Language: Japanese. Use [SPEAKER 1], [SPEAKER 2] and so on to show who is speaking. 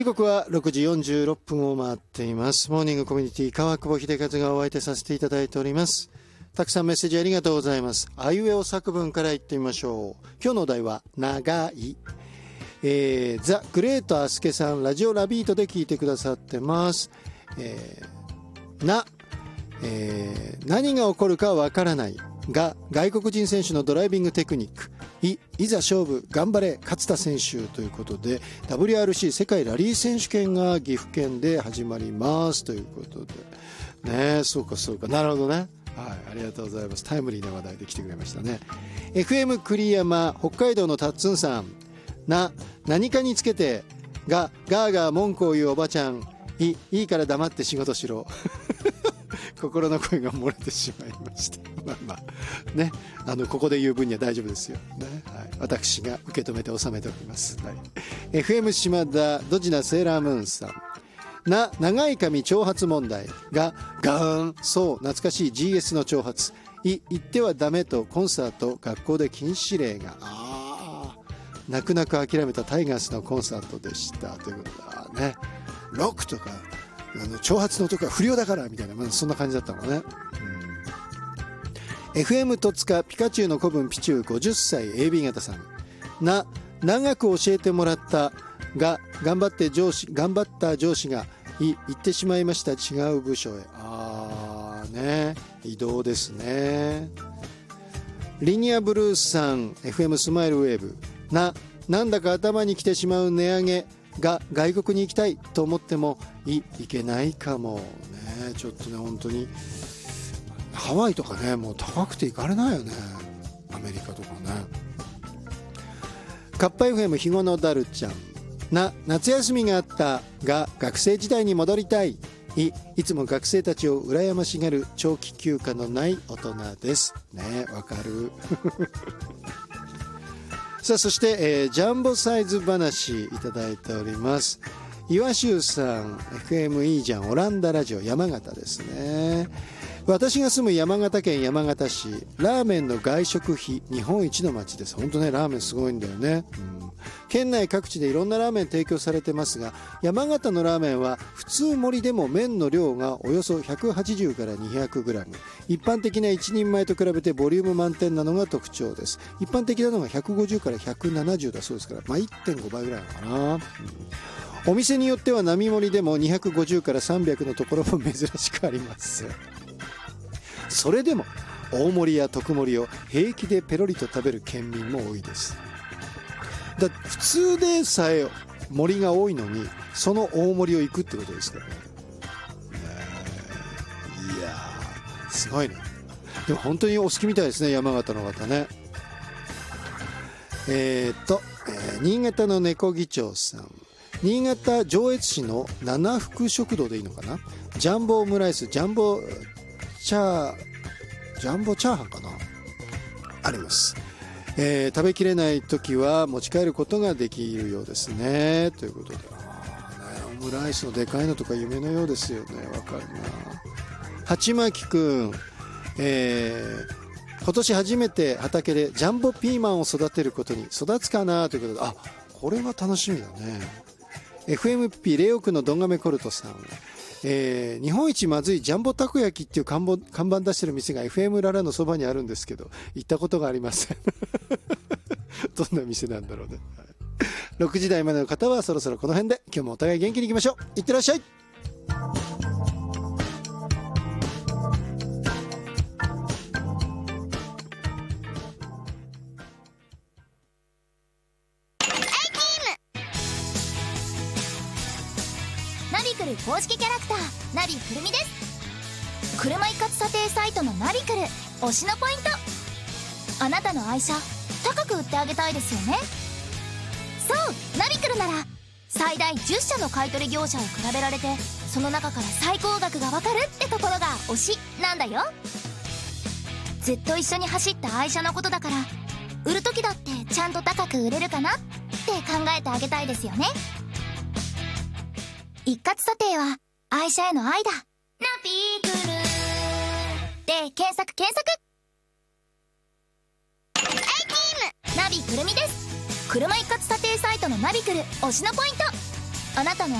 [SPEAKER 1] 時刻は6時46分を回っています。モーニングコミュニティ川久保秀和がお相手させていただいております。たくさんメッセージありがとうございます。あいうえお作文からいってみましょう。今日のお題は長い。ザ・グレート・アスケさん、ラジオラビートで聞いてくださってます。何が起こるかわからないが外国人選手のドライビングテクニック。いざ勝負頑張れ勝田選手ということで WRC 世界ラリー選手権が岐阜県で始まりますということでね。そうかなるほどね。はい、ありがとうございます。タイムリーな話題で来てくれましたね。 FM 栗山北海道のタッツンさん、何かにつけてがガーガー文句を言うおばちゃん、いいから黙って仕事しろ心の声が漏れてしまいましたまあね、ここで言う分には大丈夫ですよ、ね。はい、私が受け止めて収めておきます。はい、FM 島田ドジなセーラームーンさん、長い髪長髪問題がガーン、そう懐かしい GS の長髪、言ってはダメとコンサート学校で禁止令が泣く泣く諦めたタイガースのコンサートでしたということだね。ロックとか長髪の男は不良だからみたいな、そんな感じだったのね。FM 戸塚ピカチュウの子分ピチュウ50歳 AB 型さん、長く教えてもらったが頑張った上司が言ってしまいました、違う部署へ。ね、移動ですね。リニアブルースさん FM スマイルウェーブ、なんだか頭に来てしまう値上げが外国に行きたいと思ってもいけないかもね。ちょっとね本当にハワイとかねもう高くて行かれないよね、アメリカとかね。カッパ FM ひごのだるちゃん、夏休みがあったが学生時代に戻りたい、いつも学生たちを羨ましがる長期休暇のない大人ですね。わかるさあそして、ジャンボサイズ話いただいております。岩州さん FM いいじゃんオランダラジオ山形ですね。私が住む山形県山形市、ラーメンの外食費日本一の町です。本当ねラーメンすごいんだよね。県内各地でいろんなラーメン提供されてますが、山形のラーメンは普通盛りでも麺の量がおよそ180から 200g、 一般的な一人前と比べてボリューム満点なのが特徴です。一般的なのが150から170だそうですから、1.5 倍ぐらいなのかな。お店によっては並盛りでも250から300のところも珍しくあります。それでも大盛りや特盛りを平気でペロリと食べる県民も多いです。普通でさえ盛りが多いのにその大盛りを行くってことですからね。いやーすごいね。でも本当にお好きみたいですね、山形の方ね。新潟の猫議長さん、新潟上越市の七福食堂でいいのかな、ジャンボオムライスジャンボチャーハンかなあります。食べきれない時は持ち帰ることができるようですねということで、オムライスのでかいのとか夢のようですよね。わかるな。鉢巻くん、今年初めて畑でジャンボピーマンを育てることに育つかなということで、これは楽しみだね。 FMP レオ区のどんがめコルトさん、日本一まずいジャンボたこ焼きっていう看板出してる店が FM ララのそばにあるんですけど行ったことがありませんどんな店なんだろうね。6時台までの方はそろそろこの辺で、今日もお互い元気にいきましょう。いってらっしゃい。
[SPEAKER 2] ナビクル公式キャラクターナビくるみです。車一括査定サイトのナビクル推しのポイント、あなたの愛車高く売ってあげたいですよね。そうナビクルなら最大10社の買取業者を比べられて、その中から最高額がわかるってところが推しなんだよ。ずっと一緒に走った愛車のことだから、売る時だってちゃんと高く売れるかなって考えてあげたいですよね。一括査定は愛車への愛だ。ナビクルで検索ナビくるみです。車一括査定サイトのナビクル推しのポイント、 あなたの